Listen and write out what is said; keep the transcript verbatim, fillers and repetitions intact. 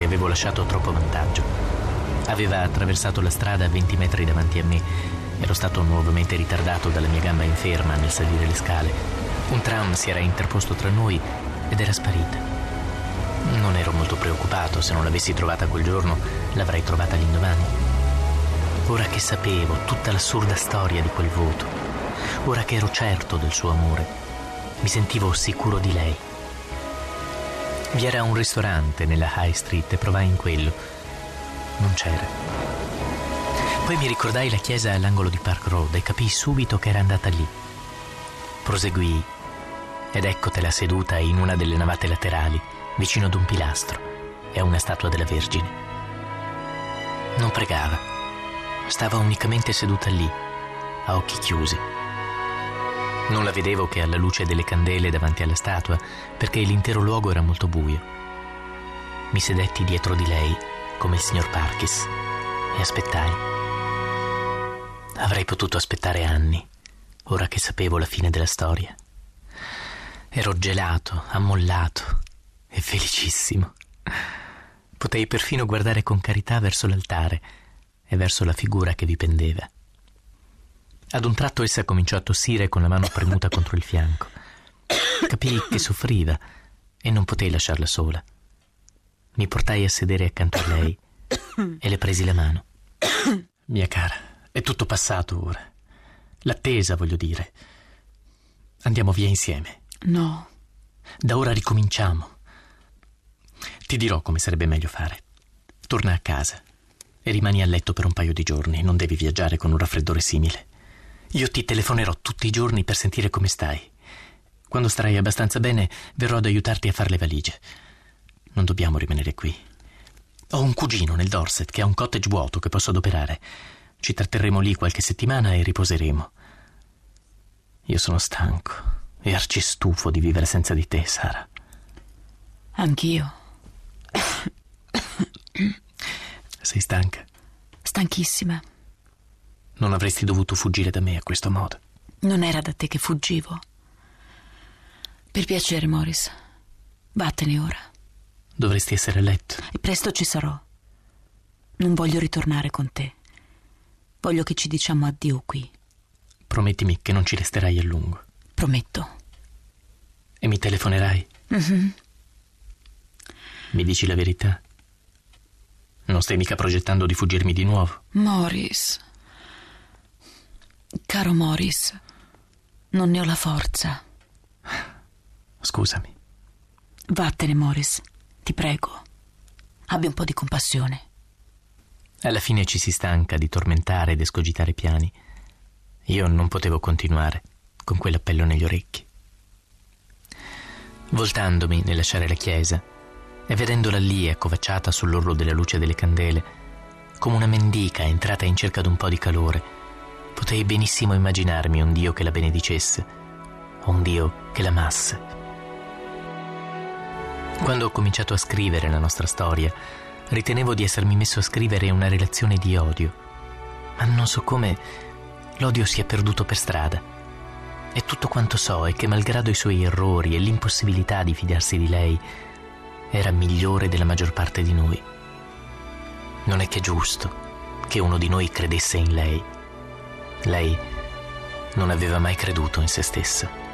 avevo lasciato troppo vantaggio. Aveva attraversato la strada a venti metri davanti a me. Ero stato nuovamente ritardato dalla mia gamba inferma nel salire le scale. Un tram si era interposto tra noi ed era sparita. Non ero molto preoccupato. Se non l'avessi trovata quel giorno, l'avrei trovata l'indomani. Ora che sapevo tutta l'assurda storia di quel voto, ora che ero certo del suo amore, mi sentivo sicuro di lei. Vi era un ristorante nella High Street e provai in quello. Non c'era. Poi mi ricordai la chiesa all'angolo di Park Road e capii subito che era andata lì. Proseguii ed eccotela seduta in una delle navate laterali, vicino ad un pilastro e a una statua della Vergine. Non pregava. Stava unicamente seduta lì, a occhi chiusi. Non la vedevo che alla luce delle candele davanti alla statua, perché l'intero luogo era molto buio. Mi sedetti dietro di lei, come il signor Parkis, e aspettai. Avrei potuto aspettare anni, ora che sapevo la fine della storia. Ero gelato, ammollato e felicissimo. Potei perfino guardare con carità verso l'altare e verso la figura che vi pendeva. Ad un tratto essa cominciò a tossire con la mano premuta contro il fianco. Capii che soffriva e non potei lasciarla sola. Mi portai a sedere accanto a lei e le presi la mano. Mia cara, è tutto passato ora. L'attesa, voglio dire. Andiamo via insieme. No. Da ora ricominciamo. Ti dirò come sarebbe meglio fare. Torna a casa e rimani a letto per un paio di giorni. Non devi viaggiare con un raffreddore simile. Io ti telefonerò tutti i giorni per sentire come stai. Quando starai abbastanza bene, verrò ad aiutarti a fare le valigie. Non dobbiamo rimanere qui. Ho un cugino nel Dorset che ha un cottage vuoto che posso adoperare. Ci tratterremo lì qualche settimana e riposeremo. Io sono stanco e arcistufo di vivere senza di te, Sara. Anch'io. Sei stanca? Stanchissima. Non avresti dovuto fuggire da me a questo modo. Non era da te che fuggivo. Per piacere, Morris. Vattene ora. Dovresti essere a letto. E presto ci sarò. Non voglio ritornare con te. Voglio che ci diciamo addio qui. Promettimi che non ci resterai a lungo. Prometto. E mi telefonerai? Mm-hmm. Mi dici la verità? Non stai mica progettando di fuggirmi di nuovo? Morris. Caro Morris, non ne ho la forza. Scusami. Vattene, Morris, ti prego. Abbi un po' di compassione. Alla fine ci si stanca di tormentare ed escogitare piani. Io non potevo continuare con quell'appello negli orecchi. Voltandomi nel lasciare la chiesa e vedendola lì accovacciata sull'orlo della luce delle candele, come una mendica entrata in cerca d'un po' di calore, potei benissimo immaginarmi un Dio che la benedicesse, o un Dio che l'amasse. Quando ho cominciato a scrivere la nostra storia, ritenevo di essermi messo a scrivere una relazione di odio, ma non so come l'odio sia perduto per strada. E tutto quanto so è che, malgrado i suoi errori e l'impossibilità di fidarsi di lei, era migliore della maggior parte di noi. Non è che è giusto che uno di noi credesse in lei. Lei non aveva mai creduto in se stessa.